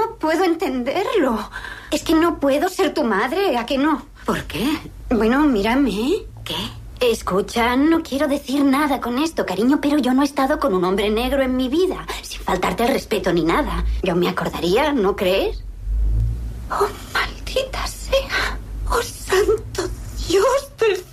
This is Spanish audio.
no puedo entenderlo. Es que no puedo ser tu madre, ¿a que no? ¿Por qué? Bueno, mírame, ¿eh? ¿Qué? Escucha, no quiero decir nada con esto, cariño, pero yo no he estado con un hombre negro en mi vida, sin faltarte el respeto ni nada. Yo me acordaría, ¿no crees? Oh, maldita sea. Oh, santo Dios del